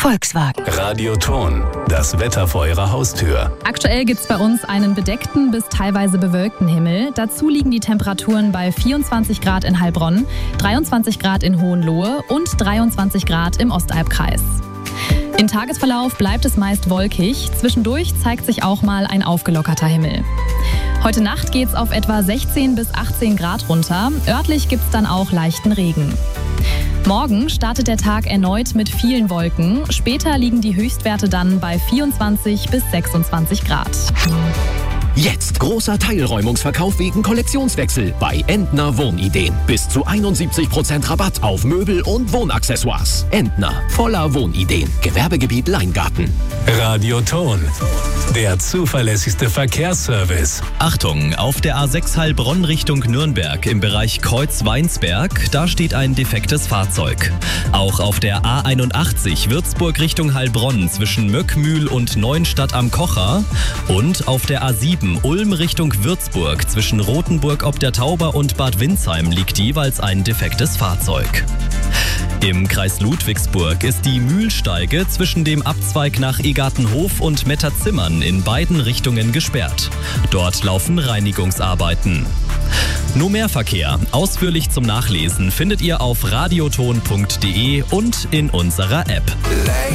Volkswagen. Radioton, das Wetter vor Ihrer Haustür. Aktuell gibt es bei uns einen bedeckten bis teilweise bewölkten Himmel. Dazu liegen die Temperaturen bei 24 Grad in Heilbronn, 23 Grad in Hohenlohe und 23 Grad im Ostalbkreis. Im Tagesverlauf bleibt es meist wolkig. Zwischendurch zeigt sich auch mal ein aufgelockerter Himmel. Heute Nacht geht es auf etwa 16 bis 18 Grad runter. Örtlich gibt es dann auch leichten Regen. Morgen startet der Tag erneut mit vielen Wolken. Später liegen die Höchstwerte dann bei 24 bis 26 Grad. Jetzt großer Teilräumungsverkauf wegen Kollektionswechsel bei Entner Wohnideen. Bis zu 71% Rabatt auf Möbel und Wohnaccessoires. Entner, voller Wohnideen. Gewerbegebiet Leingarten. Radioton, der zuverlässigste Verkehrsservice. Achtung, auf der A6 Heilbronn Richtung Nürnberg im Bereich Kreuz-Weinsberg, da steht ein defektes Fahrzeug. Auch auf der A81 Würzburg Richtung Heilbronn zwischen Möckmühl und Neuenstadt am Kocher und auf der A7 Ulm Richtung Würzburg zwischen Rothenburg ob der Tauber und Bad Windsheim liegt jeweils ein defektes Fahrzeug. Im Kreis Ludwigsburg ist die Mühlsteige zwischen dem Abzweig nach Egartenhof und Metterzimmern in beiden Richtungen gesperrt. Dort laufen Reinigungsarbeiten. Nur mehr Verkehr, ausführlich zum Nachlesen, findet ihr auf radioton.de und in unserer App.